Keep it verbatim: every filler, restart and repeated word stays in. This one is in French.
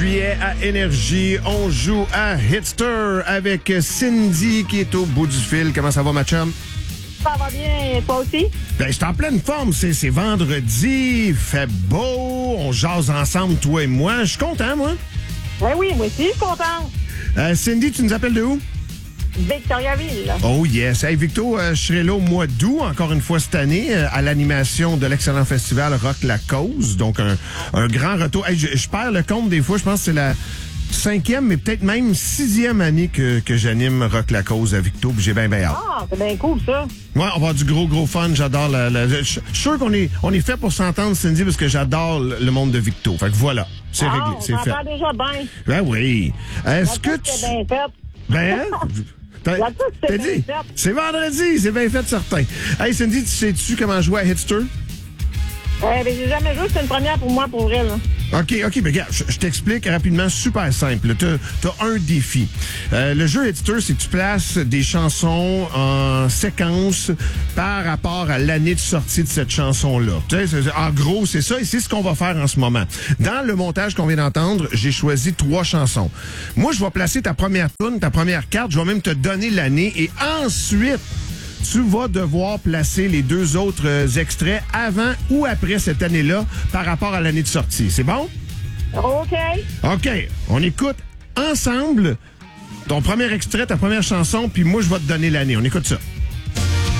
Juillet à Énergie, on joue à Hitster avec Cindy qui est au bout du fil. Comment ça va, ma chum? Ça va bien, toi aussi? Ben, je suis en pleine forme. C'est, c'est vendredi, il fait beau, on jase ensemble, toi et moi. Je suis content, moi. Ben oui, moi aussi, je suis contente. Euh, Cindy, tu nous appelles de où? Victoriaville. Oh yes. Hey, Victo, euh, je serai là au mois d'août, encore une fois cette année, euh, à l'animation de l'excellent festival Rock la Cause. Donc, un, un grand retour. Hey, je, je perds le compte des fois. Je pense que c'est la cinquième, mais peut-être même sixième année que, que j'anime Rock la Cause à Victo. Puis j'ai bien, bien hâte. Ah, c'est bien cool, ça. Ouais, on va avoir du gros, gros fun. J'adore la... la je suis sûr qu'on est, on est fait pour s'entendre, Cindy, parce que j'adore le, le monde de Victo. Fait que voilà, c'est ah, réglé, c'est on fait. s'entend déjà bien. Ben oui. Est-ce que tu... C'est bien fait. Ben, t'as, La touche, c'est t'as bien dit? fait. C'est vendredi, c'est bien fait, certain. Hey, Cindy, tu sais-tu comment jouer à Hitster? Ouais, ben j'ai jamais joué, c'est une première pour moi, pour vrai, là. OK, OK, mais regarde, je, je t'explique rapidement, super simple. T'as, t'as un défi. Euh, le jeu Hitster, c'est que tu places des chansons en séquence par rapport à l'année de sortie de cette chanson-là. Tu sais, c'est- en gros, c'est ça, et c'est ce qu'on va faire en ce moment. Dans le montage qu'on vient d'entendre, j'ai choisi trois chansons. Moi, je vais placer ta première tune, ta première carte, je vais même te donner l'année, et ensuite, tu vas devoir placer les deux autres euh, extraits avant ou après cette année-là par rapport à l'année de sortie. C'est bon? OK. OK. On écoute ensemble ton premier extrait, ta première chanson, puis moi, je vais te donner l'année. On écoute ça.